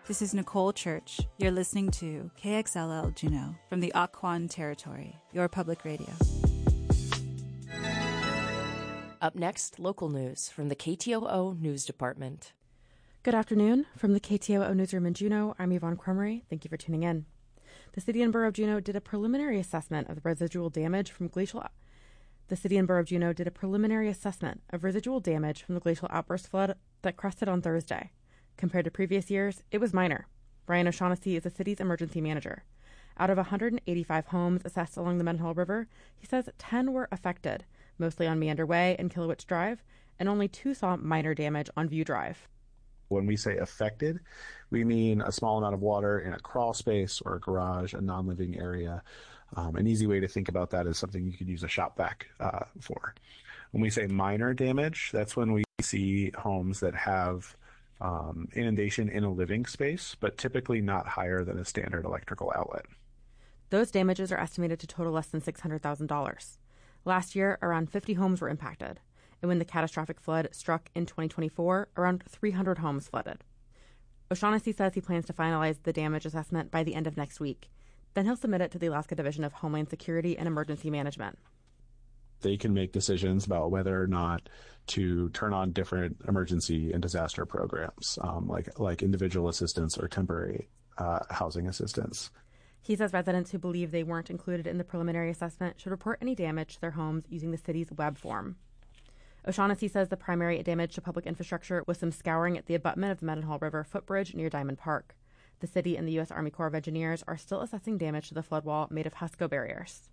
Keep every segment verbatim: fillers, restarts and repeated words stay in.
This is Nicole Church. You're listening to K X L L Juneau from the Occoquan Territory, your public radio. Up next, local news from the K T O O News Department. Good afternoon. From the K T O O Newsroom in Juneau, I'm Yvonne Cromery. Thank you for tuning in. The City and Borough of Juneau did a preliminary assessment of the residual damage from glacial... The City and Borough of Juneau did a preliminary assessment of residual damage from the glacial outburst flood that crested on Thursday. Compared to previous years, it was minor. Brian O'Shaughnessy is the city's emergency manager. Out of one hundred eighty-five homes assessed along the Mendenhall River, he says ten were affected, mostly on Meander Way and Killowitz Drive, and only two saw minor damage on View Drive. When we say affected, we mean a small amount of water in a crawl space or a garage, a non-living area. Um, an easy way to think about that is something you could use a shop vac uh, for. When we say minor damage, that's when we see homes that have um, inundation in a living space, but typically not higher than a standard electrical outlet. Those damages are estimated to total less than six hundred thousand dollars. Last year, around fifty homes were impacted. And when the catastrophic flood struck in twenty twenty-four, around three hundred homes flooded. O'Shaughnessy says he plans to finalize the damage assessment by the end of next week. Then he'll submit it to the Alaska Division of Homeland Security and Emergency Management. They can make decisions about whether or not to turn on different emergency and disaster programs, um, like like individual assistance or temporary uh, housing assistance. He says residents who believe they weren't included in the preliminary assessment should report any damage to their homes using the city's web form. O'Shaughnessy says the primary damage to public infrastructure was some scouring at the abutment of the Mendenhall River footbridge near Diamond Park. The city and the U S Army Corps of Engineers are still assessing damage to the flood wall made of Husco barriers.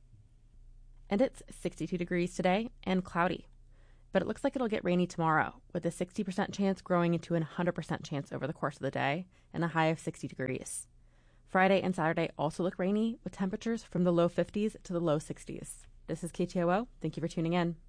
And it's sixty-two degrees today and cloudy. But it looks like it'll get rainy tomorrow, with a sixty percent chance growing into a one hundred percent chance over the course of the day and a high of sixty degrees. Friday and Saturday also look rainy, with temperatures from the low fifties to the low sixties. This is K T O O. Thank you for tuning in.